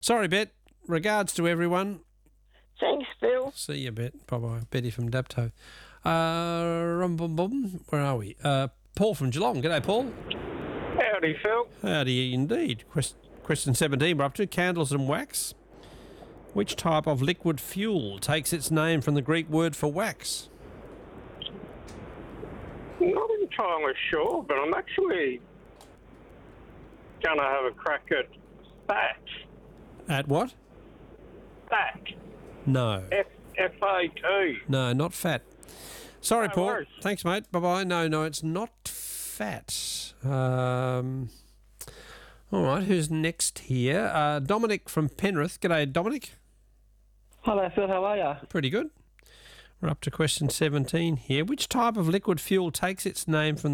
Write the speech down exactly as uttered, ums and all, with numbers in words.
Sorry, Bet. Regards to everyone. Thanks, Phil. See you, Bet. Bye-bye. Betty from Dapto. Uh, rum bum bum. Where are we? Uh, Paul from Geelong. G'day, Paul. Howdy, Phil. Howdy, indeed. Quest- question seventeen we're up to. Candles and wax. Which type of liquid fuel takes its name from the Greek word for wax? Not entirely sure, but I'm actually going to have a crack at fat. At what? Fat. No. F F A T. No, not fat. Sorry, No Paul. worries. Thanks, mate. Bye-bye. No, no, it's not fat. Um, all right, who's next here? Uh, Dominic from Penrith. G'day, Dominic. Hello, Phil. How are you? Pretty good. We're up to question seventeen here. Which type of liquid fuel takes its name from the